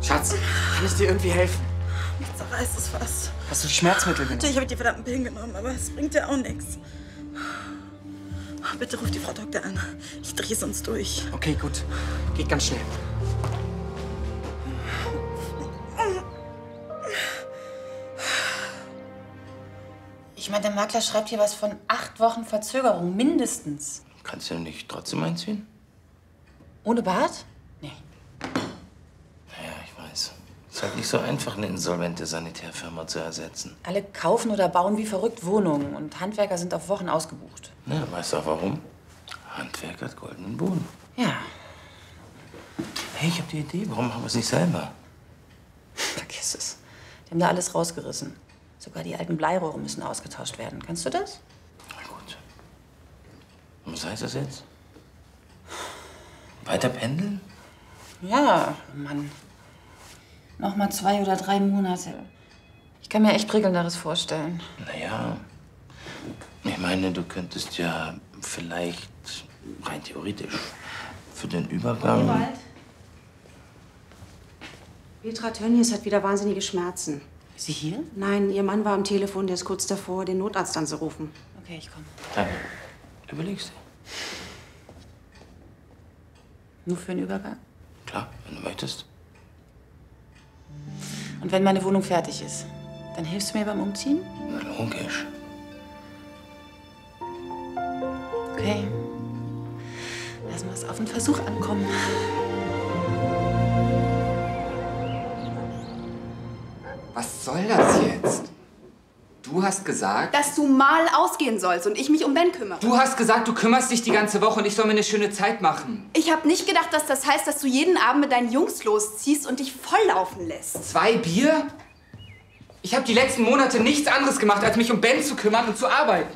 Schatz, kann ich dir irgendwie helfen? Mich zerreißt es fast. Hast du die Schmerzmittel genommen? Natürlich habe ich die verdammten Pillen genommen, aber es bringt ja auch nichts. Bitte ruf die Frau Doktor an. Ich drehe sonst durch. Okay, gut. Geht ganz schnell. Ich meine, der Makler schreibt hier was von 8 Wochen Verzögerung, mindestens. Kannst du nicht trotzdem einziehen? Ohne Bad? Nee. Naja, ich weiß. Es ist halt nicht so einfach, eine insolvente Sanitärfirma zu ersetzen. Alle kaufen oder bauen wie verrückt Wohnungen und Handwerker sind auf Wochen ausgebucht. Na, weißt du auch warum? Handwerk hat goldenen Boden. Ja. Hey, ich hab die Idee. Warum machen wir es nicht selber? Vergiss es. Die haben da alles rausgerissen. Sogar die alten Bleirohre müssen ausgetauscht werden. Kannst du das? Na gut. Und was heißt das jetzt? Weiter pendeln? Ja, Mann. Noch mal 2 oder 3 Monate. Ich kann mir echt Prickelnderes vorstellen. Naja, ich meine, du könntest ja vielleicht rein theoretisch für den Übergang... Ewald? Petra Tönnies hat wieder wahnsinnige Schmerzen. Ist sie hier? Nein, ihr Mann war am Telefon, der ist kurz davor, den Notarzt anzurufen. Okay, ich komme. Ja, überlegst du? Nur für den Übergang? Klar, wenn du möchtest. Und wenn meine Wohnung fertig ist, dann hilfst du mir beim Umziehen? Na, logisch. Okay. Lassen wir es auf den Versuch ankommen. Was soll das jetzt? Du hast gesagt... Dass du mal ausgehen sollst und ich mich um Ben kümmere. Du hast gesagt, du kümmerst dich die ganze Woche und ich soll mir eine schöne Zeit machen. Ich habe nicht gedacht, dass das heißt, dass du jeden Abend mit deinen Jungs losziehst und dich volllaufen lässt. 2 Bier? Ich habe die letzten Monate nichts anderes gemacht, als mich um Ben zu kümmern und zu arbeiten.